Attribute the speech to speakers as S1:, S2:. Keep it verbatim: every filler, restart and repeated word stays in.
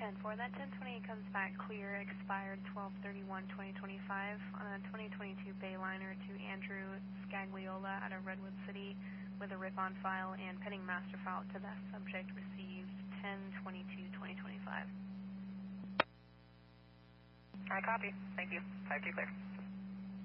S1: ten four, that ten twenty comes back clear, expired twelve thirty-one twenty twenty-five on a twenty twenty-two Bayliner to Andrew Scagliola out of Redwood City with a R I P on file and pending master file to that subject received ten twenty-two twenty twenty-five.
S2: I copy. Thank you. five two clear.